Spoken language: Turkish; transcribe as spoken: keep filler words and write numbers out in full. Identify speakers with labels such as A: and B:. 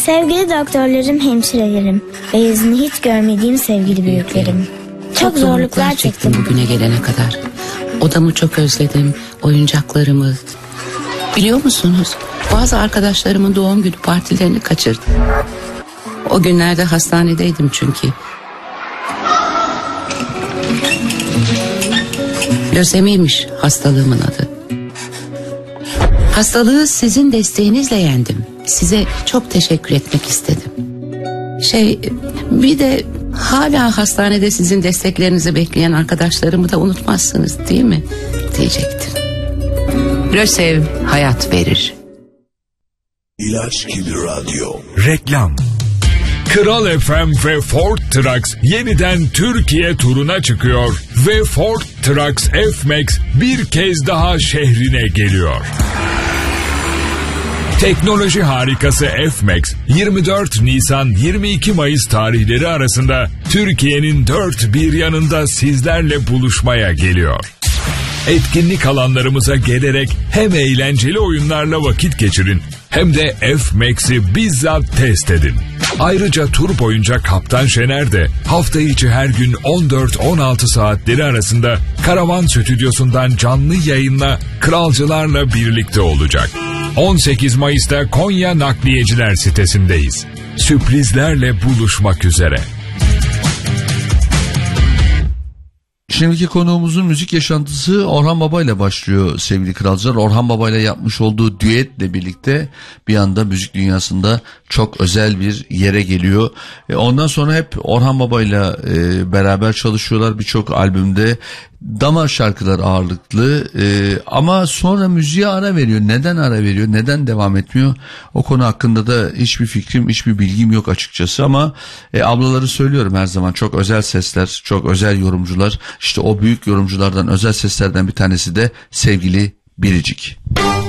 A: Sevgili doktorlarım, hemşirelerim ve yüzünü hiç görmediğim sevgili büyüklerim. Çok, çok zorluklar çektim
B: bugüne gelene kadar. Odamı çok özledim, oyuncaklarımı. Biliyor musunuz? Bazı arkadaşlarımın doğum günü partilerini kaçırdım. O günlerde hastanedeydim çünkü. Lösemiymiş hastalığımın adı. Hastalığı sizin desteğinizle yendim. Size çok teşekkür etmek istedim. Şey, bir de hala hastanede sizin desteklerinizi bekleyen arkadaşlarımı da unutmazsınız değil mi? Diyecektim. Lösev hayat verir.
C: İlaç gibi radyo.
D: Reklam. Kral F M ve Ford Trucks yeniden Türkiye turuna çıkıyor ve Ford Trucks F-Max bir kez daha şehrine geliyor. Teknoloji harikası F-Max yirmi dört Nisan yirmi iki Mayıs tarihleri arasında Türkiye'nin dört bir yanında sizlerle buluşmaya geliyor. Etkinlik alanlarımıza gelerek hem eğlenceli oyunlarla vakit geçirin hem de F-Max'i bizzat test edin. Ayrıca tur boyunca Kaptan Şener de hafta içi her gün on dört on altı saatleri arasında Karavan Stüdyosu'ndan canlı yayınla kralcılarla birlikte olacak. on sekiz Mayıs'ta Konya Nakliyeciler sitesindeyiz. Sürprizlerle buluşmak üzere.
E: Şimdiki konuğumuzun müzik yaşantısı Orhan Baba ile başlıyor sevgili kralcılar. Orhan Baba ile yapmış olduğu düetle birlikte bir anda müzik dünyasında çok özel bir yere geliyor. Ondan sonra hep Orhan Baba ile beraber çalışıyorlar birçok albümde. Damar şarkılar ağırlıklı e, ama sonra müziğe ara veriyor. Neden ara veriyor? Neden devam etmiyor? O konu hakkında da hiçbir fikrim, hiçbir bilgim yok açıkçası ama e, ablaları söylüyorum her zaman. Çok özel sesler, çok özel yorumcular. İşte o büyük yorumculardan, özel seslerden bir tanesi de sevgili Biricik.